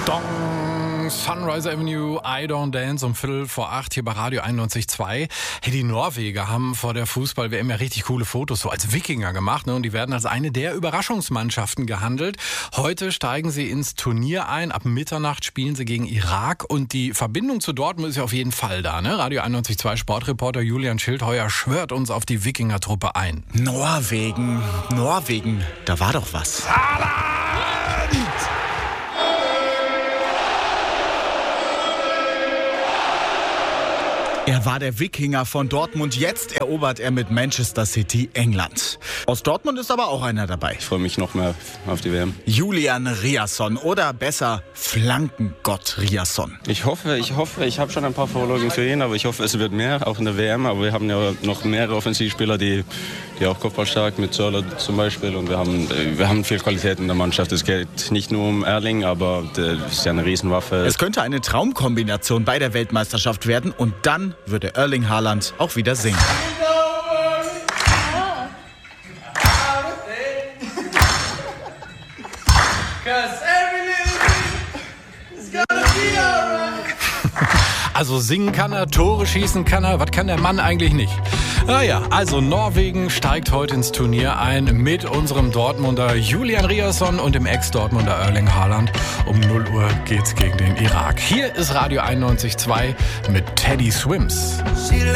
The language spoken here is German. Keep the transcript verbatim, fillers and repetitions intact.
Dong, Sunrise Avenue, I Don't Dance um Viertel vor acht hier bei Radio einundneunzig Komma zwei. Hey, die Norweger haben vor der Fußball-W M ja richtig coole Fotos so als Wikinger gemacht, ne? Und die werden als eine der Überraschungsmannschaften gehandelt. Heute steigen sie ins Turnier ein. Ab Mitternacht spielen sie gegen Irak. Und die Verbindung zu Dortmund ist ja auf jeden Fall da, ne? Radio einundneunzig Komma zwei Sportreporter Julian Schildheuer schwört uns auf die Wikinger-Truppe ein. Norwegen, Norwegen, da war doch was. Er war der Wikinger von Dortmund, jetzt erobert er mit Manchester City England. Aus Dortmund ist aber auch einer dabei. Ich freue mich noch mehr auf die W M. Julian Riasson oder besser Flankengott Riasson. Ich hoffe, ich hoffe, ich habe schon ein paar Vorlagen für ihn, aber ich hoffe, es wird mehr, auch in der W M. Aber wir haben ja noch mehrere Offensivspieler, die, die auch kopfballstark, mit Zörler zum Beispiel. Und wir haben, wir haben viel Qualität in der Mannschaft. Es geht nicht nur um Erling, aber das ist ja eine Riesenwaffe. Es könnte eine Traumkombination bei der Weltmeisterschaft werden und dann würde Erling Haaland auch wieder singen. Also singen kann er, Tore schießen kann er, was kann der Mann eigentlich nicht? Naja, also Norwegen steigt heute ins Turnier ein mit unserem Dortmunder Julian Riasson und dem Ex-Dortmunder Erling Haaland. Um null Uhr geht's gegen den Irak. Hier ist Radio einundneunzig Komma zwei mit Teddy Swims.